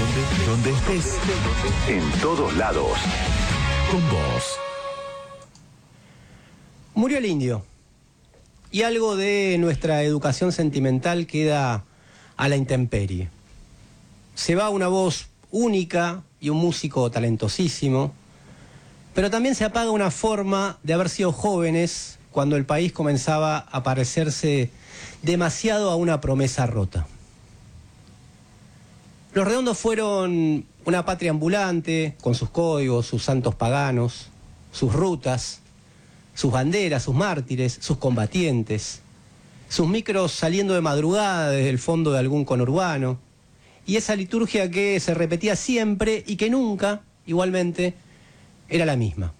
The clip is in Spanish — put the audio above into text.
Donde estés, en todos lados, con vos. Murió el indio y algo de nuestra educación sentimental queda a la intemperie. Se va una voz única y un músico talentosísimo, pero también se apaga una forma de haber sido jóvenes cuando el país comenzaba a parecerse demasiado a una promesa rota. Los Redondos fueron una patria ambulante, con sus códigos, sus santos paganos, sus rutas, sus banderas, sus mártires, sus combatientes, sus micros saliendo de madrugada desde el fondo de algún conurbano, y esa liturgia que se repetía siempre y que nunca, igualmente, era la misma.